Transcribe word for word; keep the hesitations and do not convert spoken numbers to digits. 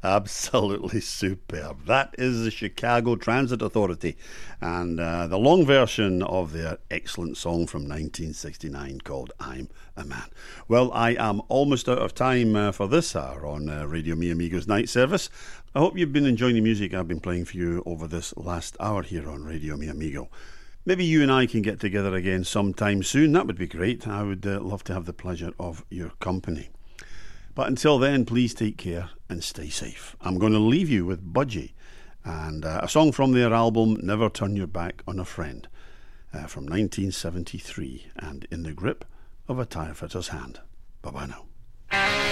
Absolutely superb. That is the Chicago Transit Authority and uh, the long version of their excellent song from nineteen sixty-nine called I'm a Man. Well, I am almost out of time uh, for this hour on uh, Radio Mi Amigos Night Service. I hope you've been enjoying the music I've been playing for you over this last hour here on Radio Mi Amigo. Maybe you and I can get together again sometime soon. That would be great. I would uh, love to have the pleasure of your company. But until then, please take care and stay safe. I'm going to leave you with Budgie and uh, a song from their album Never Turn Your Back on a Friend uh, from nineteen seventy-three and In the Grip of a Tire Fitter's Hand. Bye-bye now.